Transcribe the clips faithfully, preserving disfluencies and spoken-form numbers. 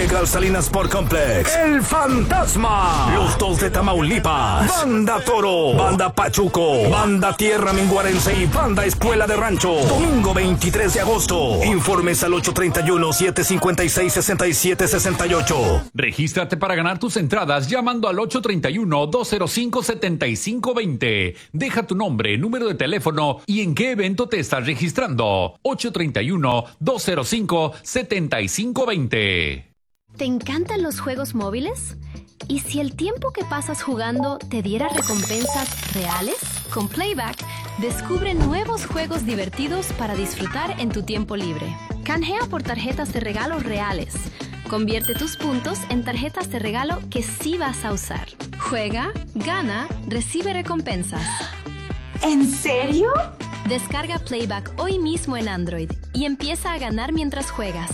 Llega al Salinas Sport Complex El Fantasma, Los Dos de Tamaulipas, Banda Toro, Banda Pachuco, Banda Tierra Minguarense y Banda Escuela de Rancho. Domingo veintitrés de agosto. Informes al ocho treinta y uno, siete cincuenta y seis, sesenta y siete sesenta y ocho. Regístrate para ganar tus entradas llamando al ocho treinta y uno, dos cero cinco, setenta y cinco veinte. Deja tu nombre, número de teléfono y en qué evento te estás registrando. ocho treinta y uno, dos cero cinco, setenta y cinco veinte. ¿Te encantan los juegos móviles? ¿Y si el tiempo que pasas jugando te diera recompensas reales? Con Playback, descubre nuevos juegos divertidos para disfrutar en tu tiempo libre. Canjea por tarjetas de regalo reales. Convierte tus puntos en tarjetas de regalo que sí vas a usar. Juega, gana, recibe recompensas. ¿En serio? Descarga Playback hoy mismo en Android y empieza a ganar mientras juegas.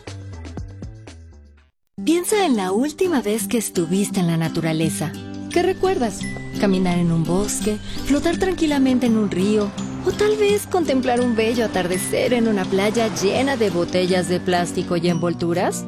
Piensa en la última vez que estuviste en la naturaleza. ¿Qué recuerdas? ¿Caminar en un bosque? ¿Flotar tranquilamente en un río? ¿O tal vez contemplar un bello atardecer en una playa llena de botellas de plástico y envolturas?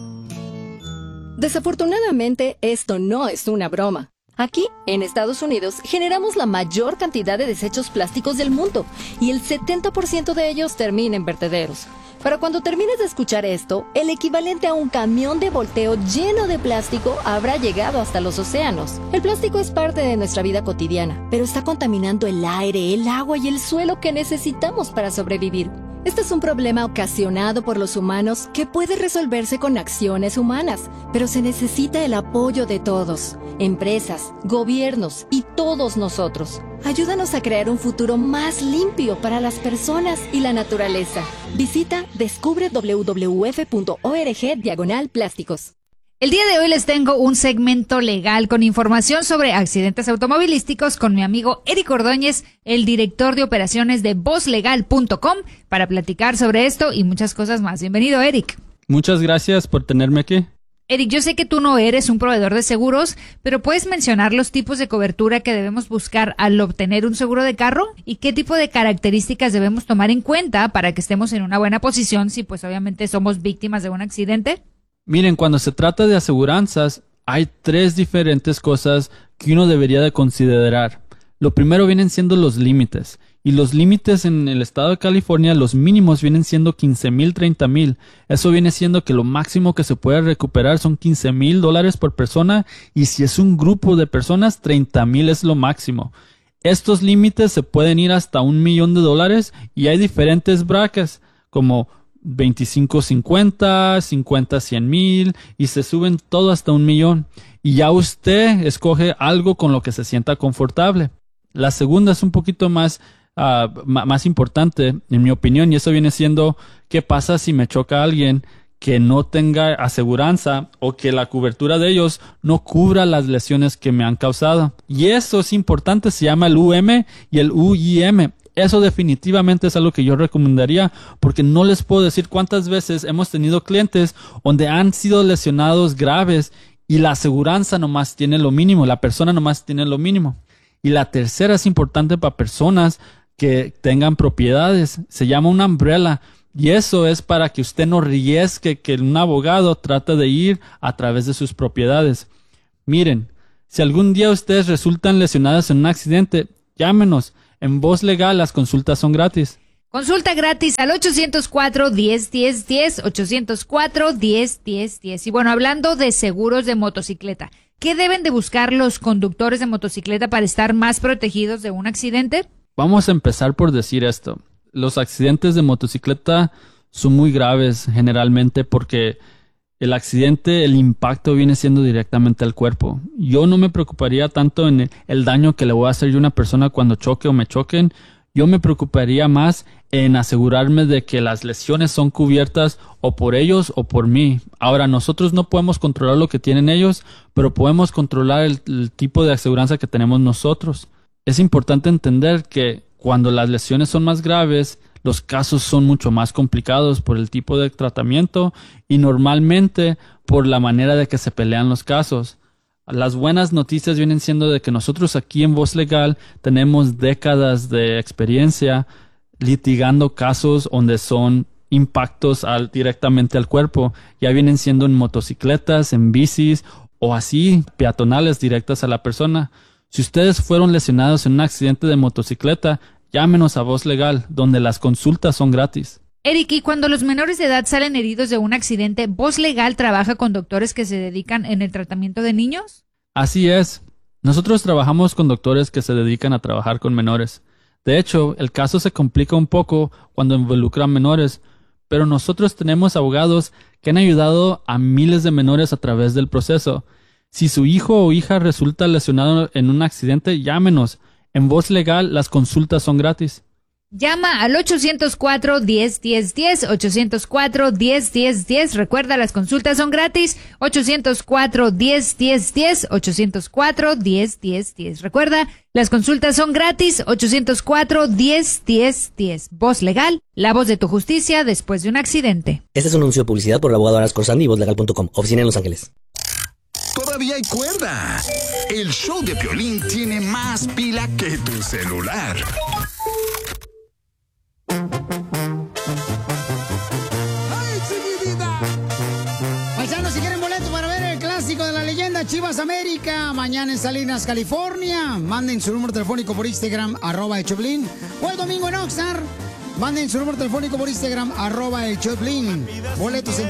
Desafortunadamente, esto no es una broma. Aquí, en Estados Unidos, generamos la mayor cantidad de desechos plásticos del mundo y el setenta por ciento de ellos termina en vertederos. Pero cuando termines de escuchar esto, el equivalente a un camión de volteo lleno de plástico habrá llegado hasta los océanos. El plástico es parte de nuestra vida cotidiana, pero está contaminando el aire, el agua y el suelo que necesitamos para sobrevivir. Este es un problema ocasionado por los humanos que puede resolverse con acciones humanas, pero se necesita el apoyo de todos, empresas, gobiernos y todos nosotros. Ayúdanos a crear un futuro más limpio para las personas y la naturaleza. Visita descubre w w f punto org diagonal plásticos. El día de hoy les tengo un segmento legal con información sobre accidentes automovilísticos con mi amigo Eric Ordóñez, el director de operaciones de voz legal punto com, para platicar sobre esto y muchas cosas más. Bienvenido, Eric. Muchas gracias por tenerme aquí. Eric, yo sé que tú no eres un proveedor de seguros, pero ¿puedes mencionar los tipos de cobertura que debemos buscar al obtener un seguro de carro? ¿Y qué tipo de características debemos tomar en cuenta para que estemos en una buena posición si pues obviamente somos víctimas de un accidente? Miren, cuando se trata de aseguranzas, hay tres diferentes cosas que uno debería de considerar. Lo primero vienen siendo los límites. Y los límites en el estado de California, los mínimos vienen siendo quince mil, treinta mil. Eso viene siendo que lo máximo que se puede recuperar son quince mil dólares por persona. Y si es un grupo de personas, treinta mil es lo máximo. Estos límites se pueden ir hasta un millón de dólares y hay diferentes brackets como veinticinco cincuenta, cincuenta cien mil y se suben todo hasta un millón. Y ya usted escoge algo con lo que se sienta confortable. La segunda es un poquito más, uh, más importante, en mi opinión, y eso viene siendo qué pasa si me choca alguien que no tenga aseguranza o que la cobertura de ellos no cubra las lesiones que me han causado. Y eso es importante, se llama el U M y el U I M. Eso definitivamente es algo que yo recomendaría porque no les puedo decir cuántas veces hemos tenido clientes donde han sido lesionados graves y la aseguranza nomás tiene lo mínimo, la persona nomás tiene lo mínimo. Y la tercera es importante para personas que tengan propiedades, se llama una umbrella y eso es para que usted no arriesgue que un abogado trate de ir a través de sus propiedades. Miren, si algún día ustedes resultan lesionados en un accidente, llámenos. En Voz Legal las consultas son gratis. Consulta gratis al ochocientos cuatro, diez, diez, diez, ochocientos cuatro, diez, diez, diez. Y bueno, hablando de seguros de motocicleta, ¿qué deben de buscar los conductores de motocicleta para estar más protegidos de un accidente? Vamos a empezar por decir esto. Los accidentes de motocicleta son muy graves generalmente porque el accidente, el impacto viene siendo directamente al cuerpo. Yo no me preocuparía tanto en el, el daño que le voy a hacer yo a una persona cuando choque o me choquen. Yo me preocuparía más en asegurarme de que las lesiones son cubiertas o por ellos o por mí. Ahora, nosotros no podemos controlar lo que tienen ellos, pero podemos controlar el, el tipo de aseguranza que tenemos nosotros. Es importante entender que cuando las lesiones son más graves, los casos son mucho más complicados por el tipo de tratamiento y normalmente por la manera de que se pelean los casos. Las buenas noticias vienen siendo de que nosotros aquí en Voz Legal tenemos décadas de experiencia litigando casos donde son impactos al, directamente al cuerpo. Ya vienen siendo en motocicletas, en bicis o así peatonales directas a la persona. Si ustedes fueron lesionados en un accidente de motocicleta, llámenos a Voz Legal, donde las consultas son gratis. Eric, y cuando los menores de edad salen heridos de un accidente, ¿Voz Legal trabaja con doctores que se dedican en el tratamiento de niños? Así es. Nosotros trabajamos con doctores que se dedican a trabajar con menores. De hecho, el caso se complica un poco cuando involucran menores, pero nosotros tenemos abogados que han ayudado a miles de menores a través del proceso. Si su hijo o hija resulta lesionado en un accidente, llámenos. En Voz Legal las consultas son gratis. Llama al ochocientos cuatro, diez, diez, diez, ochocientos cuatro, diez, diez, diez. Recuerda, las consultas son gratis. ochocientos cuatro, diez, diez, diez, ochocientos cuatro, diez, diez, diez. Recuerda, las consultas son gratis. ochocientos cuatro, diez, diez, diez. Voz Legal, la voz de tu justicia después de un accidente. Este es un anuncio de publicidad por el abogado Aras Corsandi y voz legal punto com, oficina en Los Ángeles. Todavía hay cuerda. El show de Piolín tiene más pila que tu celular. ¡Ay, chiquitita! Paisanos, si quieren boletos para ver el clásico de la leyenda Chivas América, mañana en Salinas, California, manden su número telefónico por Instagram, arroba el Choplin, o el domingo en Oxnard, manden su número telefónico por Instagram, arroba el Choplin. Boletos en